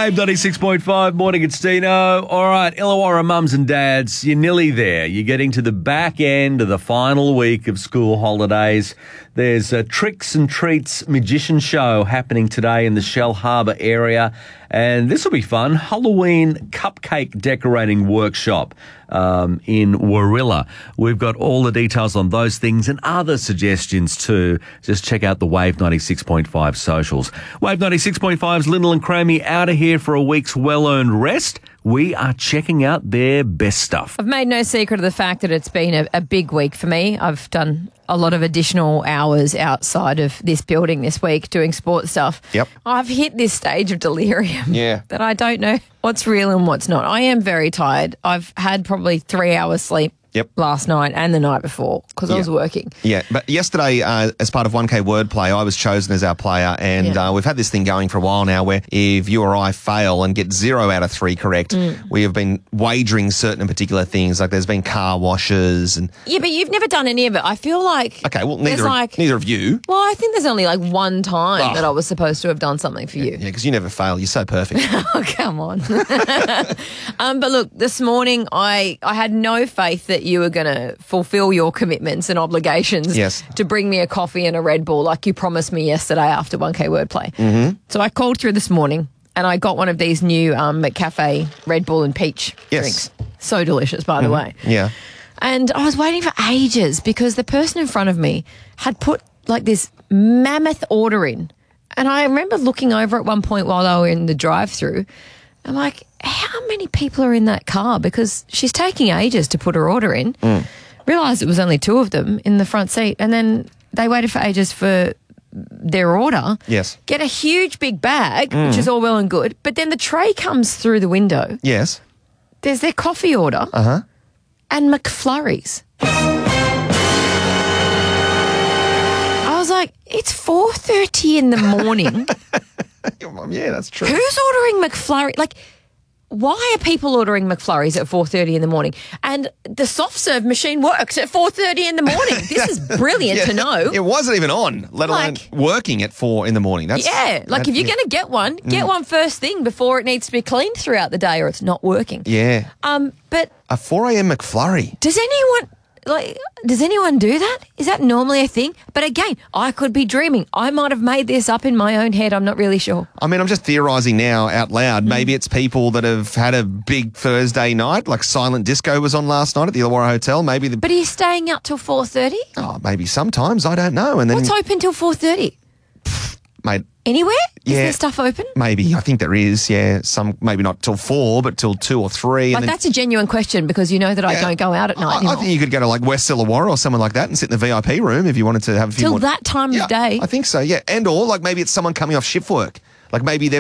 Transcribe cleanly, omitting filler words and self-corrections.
Wave 96.5, morning, it's Dino. All right, Illawarra mums and dads, you're nearly there. You're getting to the back end of the final week of school holidays. There's a Tricks and Treats magician show happening today in the Shell Harbour area, and this will be fun. Halloween cupcake decorating workshop in Warilla. We've got all the details on those things and other suggestions too. Just check out the Wave 96.5 socials. Wave 96.5's Lyndall and Cramey out of here for a week's well-earned rest. We are checking out their best stuff. I've made no secret of the fact that it's been a big week for me. I've done a lot of additional hours outside of this building this week doing sports stuff. Yep. I've hit this stage of delirium that I don't know what's real and what's not. I am very tired. I've had probably 3 hours sleep last night and the night before because I was working. Yeah, but yesterday, as part of 1K Wordplay, I was chosen as our player, and we've had this thing going for a while now where if you or I fail and get 0 out of 3 correct, we have been wagering certain and particular things, like there's been car washes and... Yeah, but you've never done any of it. I feel like... Okay, well, neither of you. Well, I think there's only like one time that I was supposed to have done something for you. Yeah, because you never fail. You're so perfect. Oh, come on. But look, this morning I had no faith that you were going to fulfill your commitments and obligations to bring me a coffee and a Red Bull like you promised me yesterday after 1K Wordplay. Mm-hmm. So I called through this morning and I got one of these new McCafe Red Bull and peach drinks. So delicious, by the way. Yeah. And I was waiting for ages because the person in front of me had put like this mammoth order in. And I remember looking over at one point while they were in the drive-through. I'm like, how many people are in that car? Because she's taking ages to put her order in. Realised it was only 2 of them in the front seat. And then they waited for ages for their order. Yes. Get a huge big bag, which is all well and good. But then the tray comes through the window. Yes. There's their coffee order. Uh-huh. And McFlurries. I was like, it's 4:30 in the morning. Yeah, that's true. Who's ordering McFlurry? Like, why are people ordering McFlurries at 4:30 in the morning? And the soft serve machine works at 4:30 in the morning. This is brilliant to know. It wasn't even on, let alone working at 4 in the morning. That's, if you're going to get one, get one first thing before it needs to be cleaned throughout the day or it's not working. Yeah. But a 4 a.m. McFlurry. Does anyone do that? Is that normally a thing? But again, I could be dreaming. I might have made this up in my own head. I'm not really sure. I mean, I'm just theorising now out loud. Maybe it's people that have had a big Thursday night, like Silent Disco was on last night at the Illawarra Hotel. But are you staying out till 4:30? Oh, maybe sometimes. I don't know. And then what's open till 4:30? Mate. Anywhere? Is there stuff open? Maybe. I think there is, some, maybe not till 4, but till 2 or 3. Like, that's a genuine question because you know that I don't go out at night anymore. I think you could go to like West Illawarra or somewhere like that and sit in the VIP room if you wanted to have a few till that time of day. I think so, yeah. And or like maybe it's someone coming off shift work. Like maybe they've